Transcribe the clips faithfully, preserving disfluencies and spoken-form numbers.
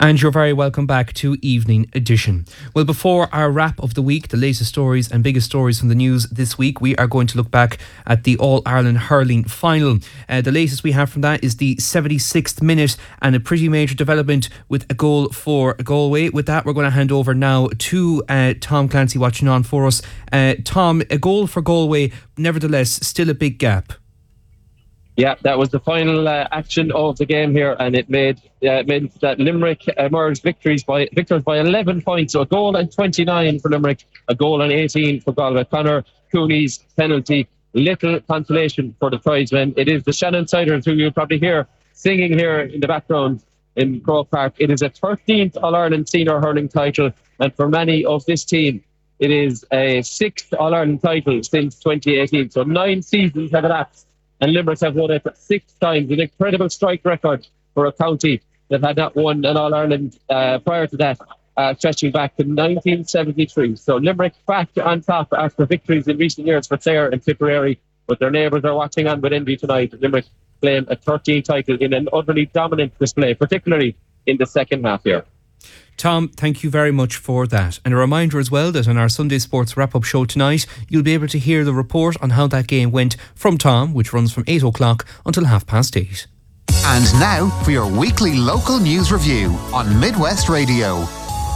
And you're very welcome back to Evening Edition. Well, before our wrap of the week, the latest stories and biggest stories from the news this week, we are going to look back at the All-Ireland Hurling Final. Uh, the latest we have from that is the seventy-sixth minute and a pretty major development with a goal for Galway. With that, we're going to hand over now to uh, Tom Clancy watching on for us. Uh, Tom, a goal for Galway, nevertheless, still a big gap. Yeah, that was the final uh, action of the game here, and it made uh, it meant that Limerick emerged victories by victors by eleven points. So a goal and twenty-nine for Limerick, a goal and eighteen for Galway. Conor Cooney's penalty, little consolation for the tribesmen. It is the Shannon Siders who you'll probably hear singing here in the background in Croke Park. It is a thirteenth All-Ireland senior hurling title, and for many of this team, it is a sixth All-Ireland title since twenty eighteen. So nine seasons have elapsed, and Limerick have won it six times, an incredible strike record for a county that had not won an All-Ireland uh, prior to that, uh, stretching back to nineteen seventy-three. So Limerick back on top after victories in recent years for Clare and Tipperary, but their neighbours are watching on with envy tonight. Limerick claim a thirteenth title in an utterly dominant display, particularly in the second half here. Tom, thank you very much for that. And a reminder as well that on our Sunday Sports wrap-up show tonight, you'll be able to hear the report on how that game went from Tom, which runs from eight o'clock until half past eight. And now for your weekly local news review on Midwest Radio.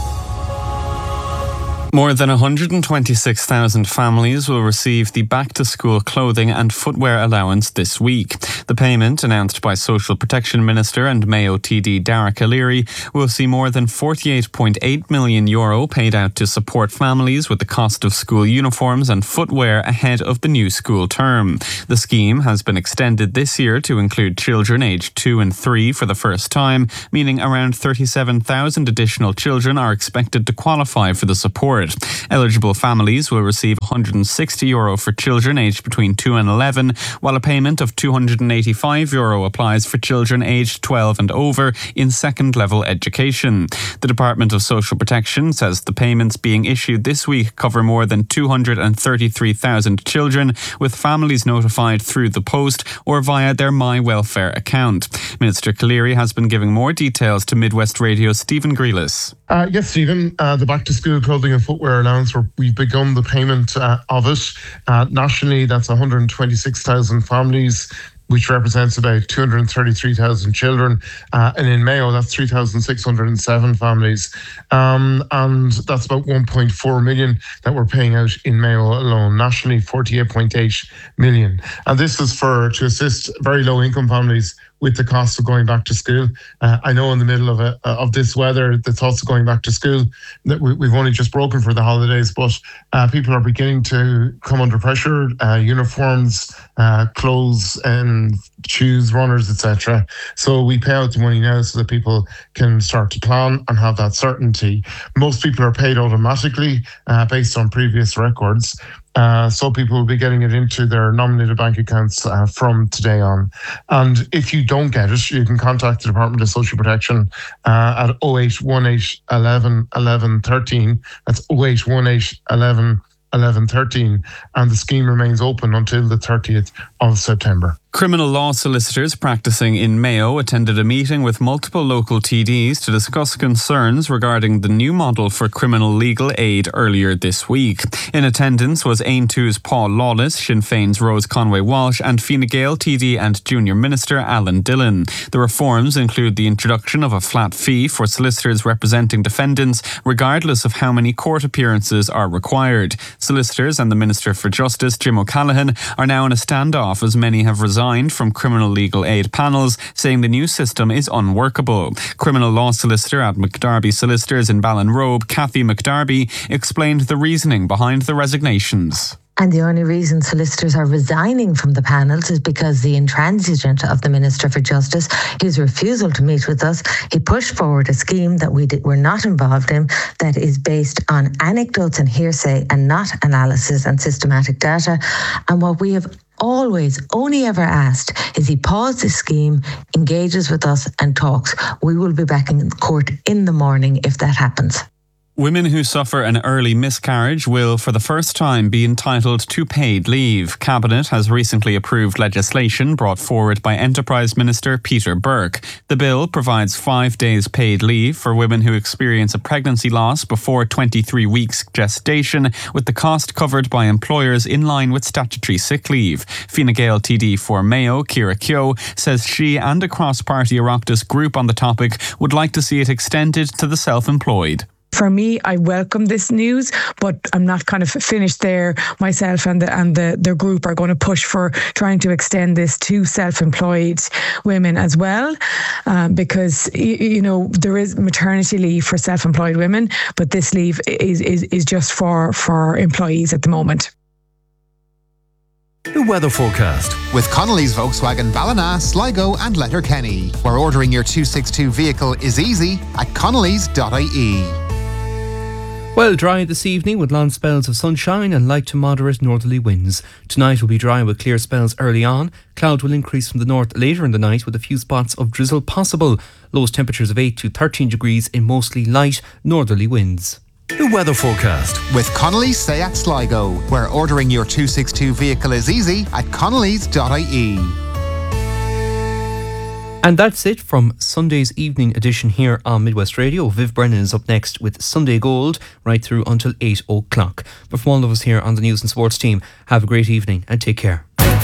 More than one hundred twenty-six thousand families will receive the back-to-school clothing and footwear allowance this week. The payment, announced by Social Protection Minister and Mayo T D Darragh O'Leary, will see more than forty-eight point eight million euro paid out to support families with the cost of school uniforms and footwear ahead of the new school term. The scheme has been extended this year to include children aged two and three for the first time, meaning around thirty-seven thousand additional children are expected to qualify for the support. Eligible families will receive one hundred sixty euro for children aged between two and eleven, while a payment of two hundred eighty-five euro applies for children aged twelve and over in second level education. The Department of Social Protection says the payments being issued this week cover more than two hundred thirty-three thousand children, with families notified through the post or via their My Welfare account. Minister O'Leary has been giving more details to Midwest Radio's Stephen Grealis. Uh, yes, Stephen, uh, the back-to-school clothing and footwear allowance, we've begun the payment uh, of it. Uh, nationally, that's one hundred twenty-six thousand families, which represents about two hundred thirty-three thousand children. Uh, and in Mayo, that's three thousand six hundred seven families. Um, and that's about one point four million that we're paying out in Mayo alone. Nationally, forty-eight point eight million. And this is for to assist very low income families with the cost of going back to school. Uh, I know in the middle of a, of this weather, the thoughts of going back to school, that we, we've only just broken for the holidays, but uh, people are beginning to come under pressure, uh, uniforms, uh, clothes and shoes, runners, et cetera. So we pay out the money now so that people can start to plan and have that certainty. Most people are paid automatically uh, based on previous records. Uh, so people will be getting it into their nominated bank accounts uh, from today on. And if you don't get it, you can contact the Department of Social Protection uh, at oh eight one eight, eleven, eleven, thirteen. That's oh eight one eight, eleven, eleven, thirteen. And the scheme remains open until the thirtieth of September. Criminal law solicitors practicing in Mayo attended a meeting with multiple local T Ds to discuss concerns regarding the new model for criminal legal aid earlier this week. In attendance was Ain two's Paul Lawless, Sinn Féin's Rose Conway-Walsh and Fine Gael T D and Junior Minister Alan Dillon. The reforms include the introduction of a flat fee for solicitors representing defendants, regardless of how many court appearances are required. Solicitors and the Minister for Justice, Jim O'Callaghan, are now in a standoff as many have resigned from criminal legal aid panels, saying the new system is unworkable. Criminal law solicitor at McDarby Solicitors in Ballinrobe, Cathy McDarby, explained the reasoning behind the resignations. And the only reason solicitors are resigning from the panels is because the intransigent of the Minister for Justice, his refusal to meet with us, he pushed forward a scheme that we did, were not involved in, that is based on anecdotes and hearsay and not analysis and systematic data. And what we have always only ever asked is he pause the scheme, engages with us and talks. We will be back in court in the morning if that happens. Women who suffer an early miscarriage will, for the first time, be entitled to paid leave. Cabinet has recently approved legislation brought forward by Enterprise Minister Peter Burke. The bill provides five days paid leave for women who experience a pregnancy loss before twenty-three weeks gestation, with the cost covered by employers in line with statutory sick leave. Fine Gael T D for Mayo, Ciara Keogh, says she and a cross-party Oireachtas group on the topic would like to see it extended to the self-employed. For me, I welcome this news, but I'm not kind of finished there. Myself and the and the, the group are going to push for trying to extend this to self-employed women as well, um, because you, you know there is maternity leave for self-employed women, but this leave is is, is just for for employees at the moment. The weather forecast with Connolly's Volkswagen Ballina, Sligo and Letterkenny, where ordering your two sixty-two vehicle is easy at connellys dot I E. Well, dry this evening with long spells of sunshine and light to moderate northerly winds. Tonight will be dry with clear spells early on. Cloud will increase from the north later in the night with a few spots of drizzle possible. Lowest temperatures of eight to thirteen degrees in mostly light northerly winds. The weather forecast with Connolly's Seat Sligo, where ordering your two sixty-two vehicle is easy at connellys dot I E. And that's it from Sunday's evening edition here on Midwest Radio. Viv Brennan is up next with Sunday Gold right through until eight o'clock. But from all of us here on the News and Sports team, have a great evening and take care.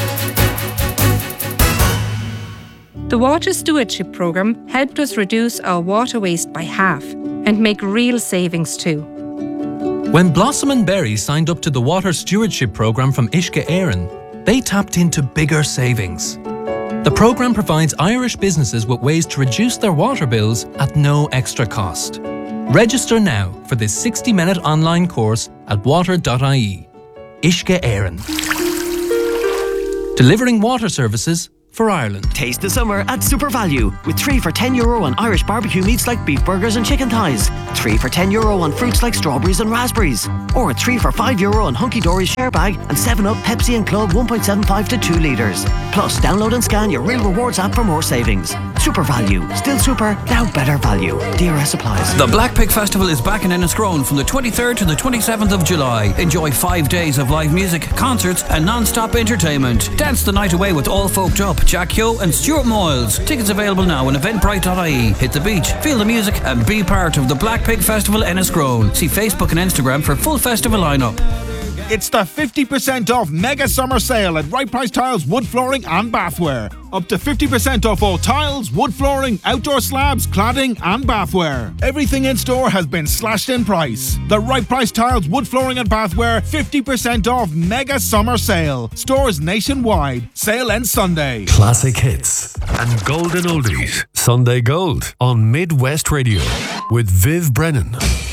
The Water Stewardship Programme helped us reduce our water waste by half and make real savings too. When Blossom and Berry signed up to the Water Stewardship Programme from Uisce Éireann, they tapped into bigger savings. The programme provides Irish businesses with ways to reduce their water bills at no extra cost. Register now for this sixty-minute online course at water dot I E. Uisce Éireann. Delivering water services for Ireland. Taste the summer at Super Value with three for ten euro on Irish barbecue meats like beef burgers and chicken thighs, three for ten euro on fruits like strawberries and raspberries, or three for five euro on Hunky Dory's share bag and seven up Pepsi and Club one point seven five to two litres. Plus, download and scan your Real Rewards app for more savings. Super Value. Still super, now better value. D R S applies. The Black Pig Festival is back in Enniscrone from the twenty-third to the twenty-seventh of July. Enjoy five days of live music, concerts and non-stop entertainment. Dance the night away with All Folked Up, Jack Keogh and Stuart Moyles. Tickets available now on eventbrite dot I E. Hit the beach, feel the music and be part of the Black Pig Festival Enniscrone. See Facebook and Instagram for full festival lineup. It's the fifty percent off mega summer sale at Right Price Tiles, wood flooring and bathware. Up to fifty percent off all tiles, wood flooring, outdoor slabs, cladding and bathware. Everything in store has been slashed in price. The Right Price Tiles, wood flooring and bathware fifty percent off mega summer sale. Stores nationwide. Sale ends Sunday. Classic hits and golden oldies. Sunday Gold on Midwest Radio with Viv Brennan.